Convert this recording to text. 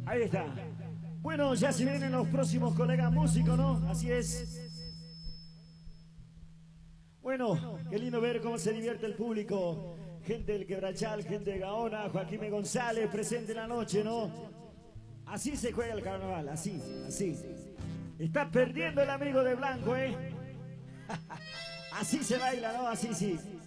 Ahí está. Bueno, ya se vienen los próximos colegas músicos, ¿no? Así es. Bueno, qué lindo ver cómo se divierte el público. Gente del Quebrachal, gente de Gaona, Joaquín González, presente en la noche, ¿no? Así se juega el carnaval, así, así. Está perdiendo el amigo de blanco, ¿eh? Así se baila, ¿no? Así sí.